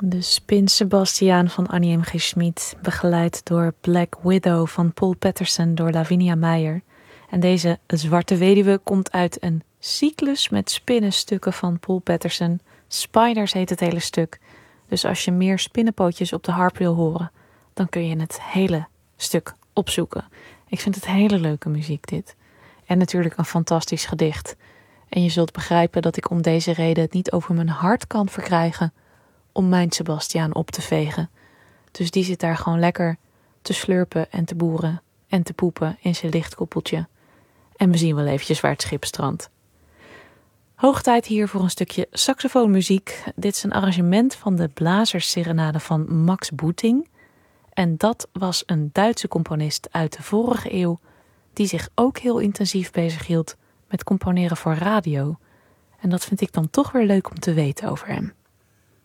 De Spin Sebastiaan van Annie M. G. Schmid, begeleid door Black Widow van Paul Patterson door Lavinia Meijer. En deze Zwarte Weduwe komt uit een cyclus met spinnenstukken van Paul Patterson. Spiders heet het hele stuk. Dus als je meer spinnenpootjes op de harp wil horen, dan kun je het hele stuk opzoeken. Ik vind het hele leuke muziek dit. En natuurlijk een fantastisch gedicht. En je zult begrijpen dat ik om deze reden het niet over mijn hart kan verkrijgen om mijn Sebastiaan op te vegen. Dus die zit daar gewoon lekker te slurpen en te boeren en te poepen in zijn lichtkoepeltje. En we zien wel eventjes waar het schip strandt. Hoog tijd hier voor een stukje saxofoonmuziek. Dit is een arrangement van de Blazersserenade van Max Boeting. En dat was een Duitse componist uit de vorige eeuw die zich ook heel intensief bezighield met componeren voor radio. En dat vind ik dan toch weer leuk om te weten over hem.